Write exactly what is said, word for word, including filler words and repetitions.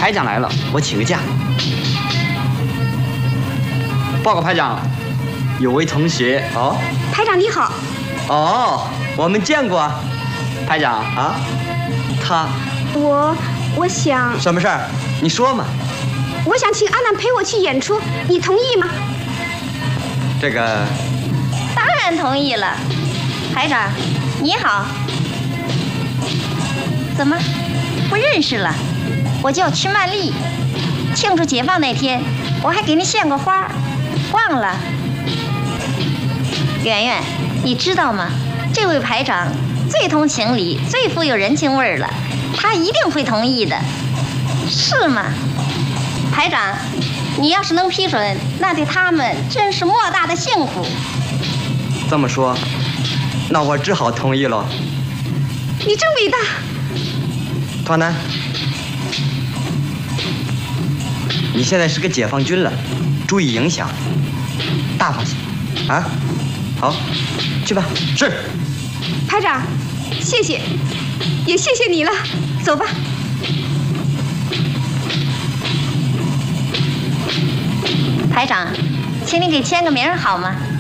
排长来了，我请个假。报告排长，有位同学哦。 排长你好。 哦，我们见过。排长啊，他。 我我想。 什么事儿？你说嘛。 我想请阿南陪我去演出，你同意吗？ 这个。 当然同意了。排长，你好。怎么不认识了？我叫曲曼丽。庆祝解放那天，我还给你献过花，忘了？圆圆，你知道吗？这位排长最通情理，最富有人情味了，他一定会同意的，是吗？排长，你要是能批准，那对他们真是莫大的幸福。 这么说，那我只好同意了。 你真伟大。 团南，你现在是个解放军了，注意影响，大方些，啊，好，去吧。是。 排长，谢谢，也谢谢你了。走吧。 排长，请你给签个名好吗？